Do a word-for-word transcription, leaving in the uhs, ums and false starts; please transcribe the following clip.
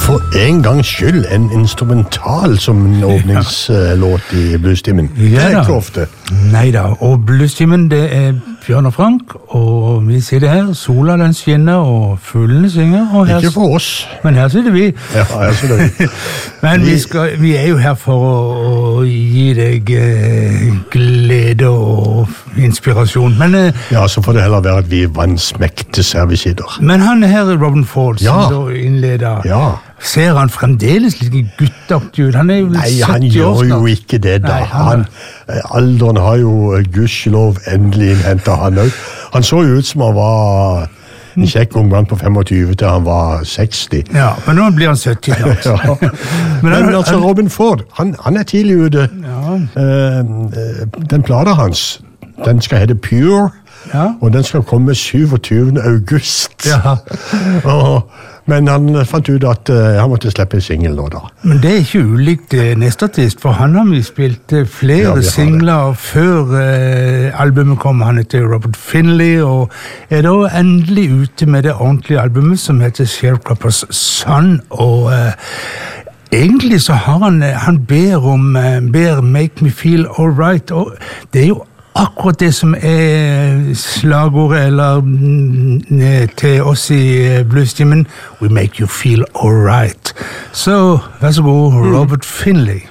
For en gangs skyld en instrumental som en åpningslåt i Bluestimen. Ja, det er da. ikke ofte. Neida, og Bluestimen det er Bjørn og Frank, og vi sitter her, sola den skinner, og fuglene synger. Og her, Ikke for oss. men her sitter vi. Ja, her sitter vi. Men vi, skal, vi er jo her for å, å gi deg eh, glede og inspirasjon. Men, eh, Ja, så får det heller være at vi vannsmektes her vi sitter. men han her, Robin Ford, som Ja. da innleder, Ja. ser han fremdeles litt guttaktig ut? Han er jo Nei, han sytti år gjør jo snart. ikke det da. Nei, han- han, eh, alderen har jo eh, gudskjelov endelig innhentet han også. Han så jo ut som han var en kjekk ung mann på femogtyve til han var seksti. Ja, men nå blir han sytti snart. Ja. Men han- Men altså, han- Robin Ford, han, han er tidlig ute. Ja. Eh, eh, den plata hans, den skal hete Pure, Ja. og den skal komme syvogtyvende august. Ja. Og, men han fant ut at eh, han måtte slippe en single nå da. Men det er ikke ulikt eh, neste artist, for han har vi spilt eh, flere Ja, vi har det. singler før eh, albumet kom. Han heter Robert Finley, og er da endelig ute med det ordentlige albumet som heter Sharecroppers Son, og eh, egentlig så har han, eh, han ber om, eh, ber Make Me Feel Alright, og det er jo akkurat det som er slagordet eller mm, til oss i eh, Bluestimen. We make you feel alright. Så vær så god, Robert Finley.